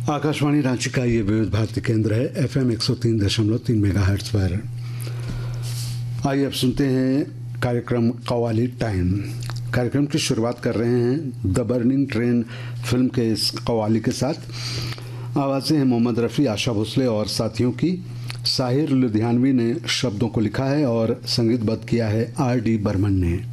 आकाशवाणी रांची का ये विविध भारती केंद्र है FM 103.3 मेगाहर्ट्ज पर। आइए अब सुनते हैं कार्यक्रम कव्वाली टाइम। कार्यक्रम की शुरुआत कर रहे हैं द बर्निंग ट्रेन फिल्म के इस कव्वाली के साथ। आवाज़ें हैं मोहम्मद रफ़ी, आशा भोसले और साथियों की। साहिर लुधियानवी ने शब्दों को लिखा है और संगीतबद्ध किया है R.D. बर्मन ने।